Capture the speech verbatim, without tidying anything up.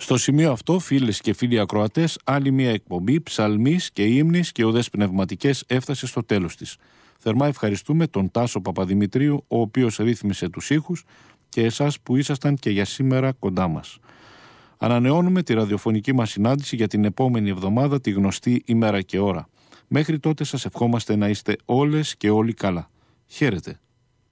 Στο σημείο αυτό, φίλες και φίλοι ακροατές, άλλη μια εκπομπή ψαλμής και ύμνης και οδές πνευματικές έφτασε στο τέλος της. Θερμά ευχαριστούμε τον Τάσο Παπαδημητρίου, ο οποίος ρύθμισε τους ήχους, και εσάς που ήσασταν και για σήμερα κοντά μας. Ανανεώνουμε τη ραδιοφωνική μας συνάντηση για την επόμενη εβδομάδα, τη γνωστή ημέρα και ώρα. Μέχρι τότε σας ευχόμαστε να είστε όλες και όλοι καλά. Χαίρετε.